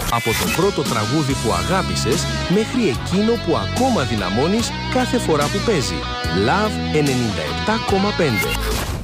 Από το πρώτο τραγούδι που αγάπησες μέχρι εκείνο που ακόμα δυναμώνεις κάθε φορά που παίζει. Love 97,5.